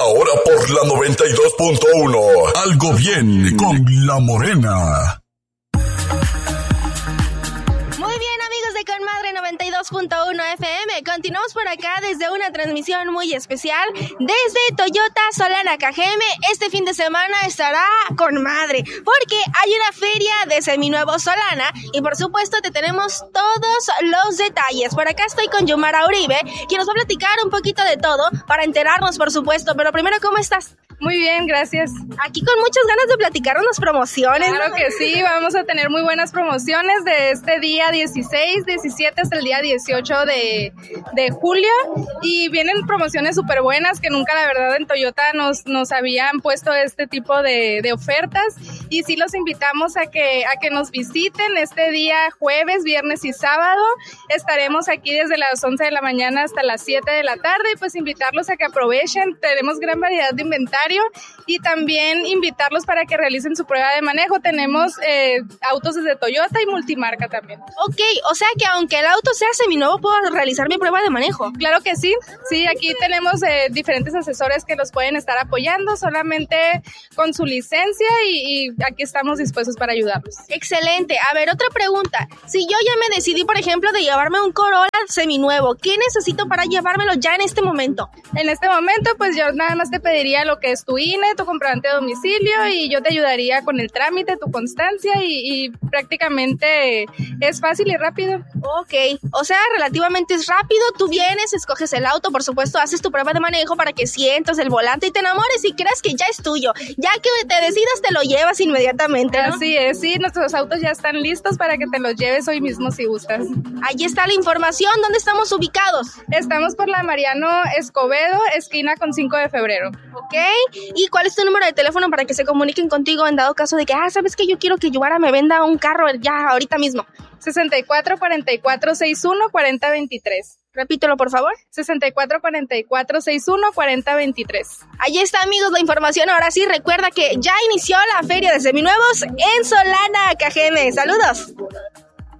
Ahora por la 92.1. Algo bien con La Morena. Muy bien, amigos de Con Madre 92.1 FM. Continuamos por acá desde una transmisión muy especial desde Toyota Solana KGM. Este fin de semana estará con madre porque hay una feria de seminuevos Solana y por supuesto te tenemos todos los detalles. Por acá estoy con Yomara Uribe, quien nos va a platicar un poquito de todo para enterarnos, por supuesto. Pero primero, ¿cómo estás? Muy bien, gracias. Aquí con muchas ganas de platicar unas promociones. Claro que sí, vamos a tener muy buenas promociones de este día 16, 17 hasta el día 18 de julio y vienen promociones súper buenas que nunca la verdad en Toyota nos habían puesto este tipo de ofertas y sí los invitamos a que nos visiten este día jueves, viernes y sábado. Estaremos aquí desde las 11 de la mañana hasta las 7 de la tarde y pues invitarlos a que aprovechen. Tenemos gran variedad de inventario y también invitarlos para que realicen su prueba de manejo. Tenemos autos desde Toyota y multimarca también. Ok, o sea que aunque el auto sea seminuevo, ¿puedo realizar mi prueba de manejo? Claro que sí, aquí tenemos diferentes asesores que los pueden estar apoyando solamente con su licencia y aquí estamos dispuestos para ayudarlos. Excelente. A ver, otra pregunta. Si yo ya me decidí, por ejemplo, de llevarme un Corolla seminuevo, ¿qué necesito para llevármelo ya en este momento? En este momento, pues yo nada más te pediría lo que es tu INE, tu comprobante de domicilio y yo te ayudaría con el trámite, tu constancia y prácticamente es fácil y rápido. Ok, o sea, relativamente es rápido, tú vienes, escoges el auto, por supuesto, haces tu prueba de manejo para que sientas el volante y te enamores y creas que ya es tuyo. Ya que te decidas, te lo llevas inmediatamente, ¿no? Así es, sí, nuestros autos ya están listos para que te los lleves hoy mismo si gustas. Ahí está la información, ¿dónde estamos ubicados? Estamos por la Mariano Escobedo, esquina con 5 de febrero. Ok, ¿y cuál es tu número de teléfono para que se comuniquen contigo en dado caso de que, sabes que yo quiero que Yubara me venda un carro ya ahorita mismo? 64 44 61 40 23. Repítelo, por favor. 64 44 61 40 23. Ahí está, amigos, la información. Ahora sí, recuerda que ya inició la feria de seminuevos en Solana KGM. ¡Saludos!